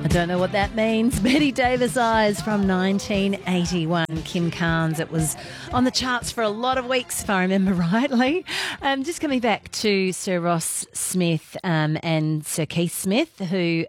I don't know what that means. Betty Davis Eyes from 1981. Kim Carnes. It was on the charts for a lot of weeks, if I remember rightly. Just coming back to Sir Ross Smith and Sir Keith Smith, who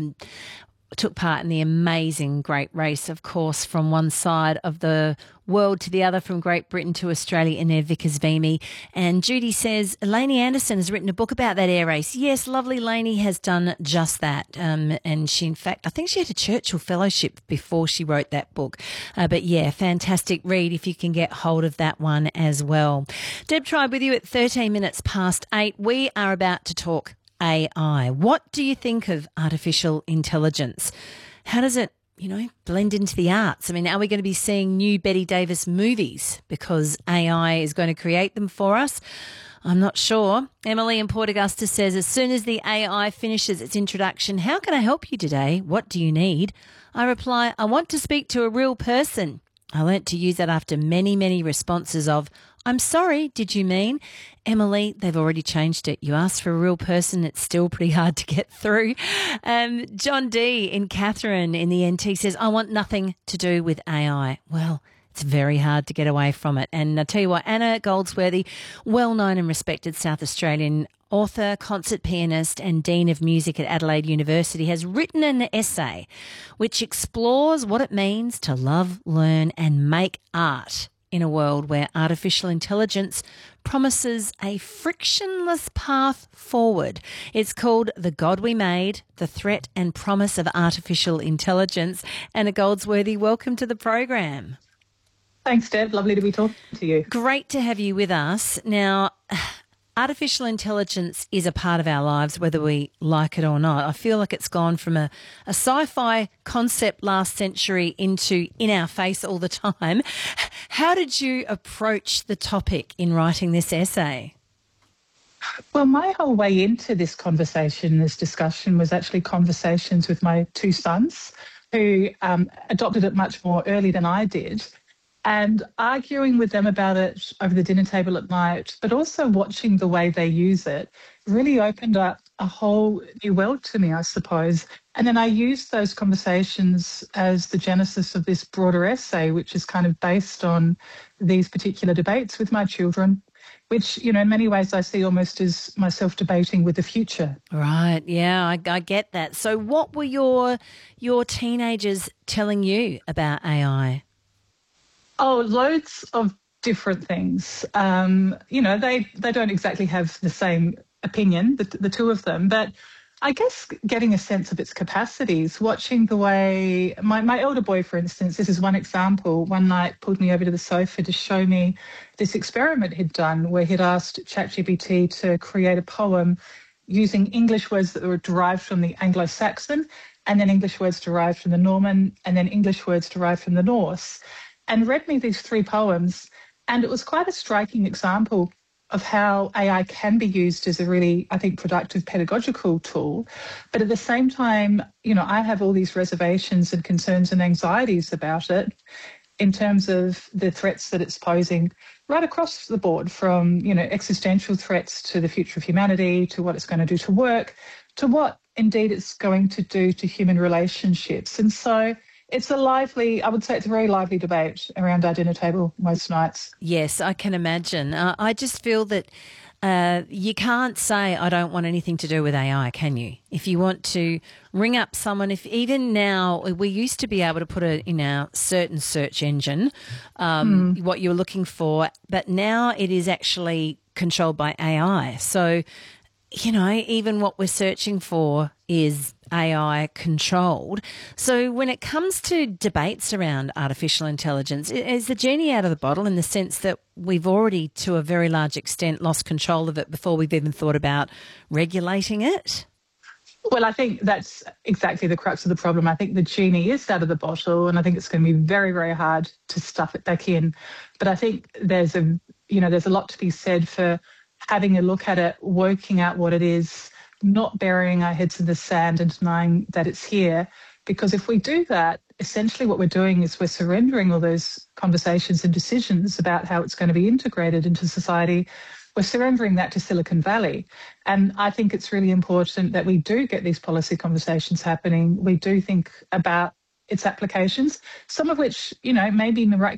took part in the amazing Great Race, of course, from one side of the world to the other, from Great Britain to Australia in their Vickers Vimy. And Judy says, Lainey Anderson has written a book about that air race. Yes, lovely Lainey has done just that. And she, in fact, I think she had a Churchill Fellowship before she wrote that book. But yeah, fantastic read if you can get hold of that one as well. Deb Tribe with you at 13 minutes past 8. We are about to talk AI. What do you think of artificial intelligence? How does it, blend into the arts? I mean, are we going to be seeing new Betty Davis movies because AI is going to create them for us? I'm not sure. Emily in Port Augusta says, as soon as the AI finishes its introduction, how can I help you today? What do you need? I reply, I want to speak to a real person. I learnt to use that after many, many responses of, I'm sorry, did you mean? Emily, they've already changed it. You asked for a real person, it's still pretty hard to get through. John D in Catherine in the NT says, I want nothing to do with AI. Well, it's very hard to get away from it. And I tell you what, Anna Goldsworthy, well-known and respected South Australian author, concert pianist and Dean of Music at Adelaide University, has written an essay which explores what it means to love, learn and make art in a world where artificial intelligence promises a frictionless path forward. It's called The God We Made, The Threat and Promise of Artificial Intelligence. Anna Goldsworthy, welcome to the program. Thanks, Deb. Lovely to be talking to you. Great to have you with us. Now, artificial intelligence is a part of our lives, whether we like it or not. I feel like it's gone from a sci-fi concept last century into in our face all the time. How did you approach the topic in writing this essay? Well, my whole way into this conversation, this discussion, was actually conversations with my two sons who adopted it much more early than I did. And arguing with them about it over the dinner table at night, but also watching the way they use it, really opened up a whole new world to me, I suppose. And then I used those conversations as the genesis of this broader essay, which is kind of based on these particular debates with my children, which, in many ways I see almost as myself debating with the future. Right, yeah, I get that. So what were your teenagers telling you about AI? Oh, loads of different things. They don't exactly have the same opinion, the two of them, but I guess getting a sense of its capacities, watching the way my elder boy, for instance, this is one example, one night pulled me over to the sofa to show me this experiment he'd done where he'd asked ChatGPT to create a poem using English words that were derived from the Anglo-Saxon and then English words derived from the Norman and then English words derived from the Norse, and read me these three poems. And it was quite a striking example of how AI can be used as a really, I think, productive pedagogical tool. But at the same time, I have all these reservations and concerns and anxieties about it in terms of the threats that it's posing right across the board, from, existential threats to the future of humanity, to what it's going to do to work, to what indeed it's going to do to human relationships. And so it's I would say it's a very lively debate around our dinner table most nights. Yes, I can imagine. I just feel that you can't say, I don't want anything to do with AI, can you? If you want to ring up someone, if even now, we used to be able to put in our certain search engine what you're looking for, but now it is actually controlled by AI. So, even what we're searching for is AI controlled. So when it comes to debates around artificial intelligence, is the genie out of the bottle in the sense that we've already, to a very large extent, lost control of it before we've even thought about regulating it? Well, I think that's exactly the crux of the problem. I think the genie is out of the bottle, and I think it's going to be very, very hard to stuff it back in. But I think there's a lot to be said for having a look at it, working out what it is, not burying our heads in the sand and denying that it's here. Because if we do that, essentially what we're doing is we're surrendering all those conversations and decisions about how it's going to be integrated into society we're surrendering that to Silicon Valley. And I think it's really important that we do get these policy conversations happening. We do think about its applications, some of which, maybe